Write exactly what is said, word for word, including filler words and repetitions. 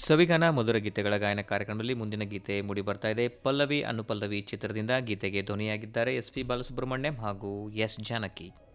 ಸವಿಗಾನ ಮಧುರ ಗೀತೆಗಳ ಗಾಯನ ಕಾರ್ಯಕ್ರಮದಲ್ಲಿ ಮುಂದಿನ ಗೀತೆ ಮೂಡಿ ಬರ್ತಾ ಇದೆ. ಪಲ್ಲವಿ ಅನುಪಲ್ಲವಿ ಚಿತ್ರದಿಂದ ಗೀತೆಗೆ ಧ್ವನಿಯಾಗಿದ್ದಾರೆ ಎಸ್ ಪಿ ಬಾಲಸುಬ್ರಹ್ಮಣ್ಯಂ ಹಾಗೂ ಎಸ್ ಜಾನಕಿ.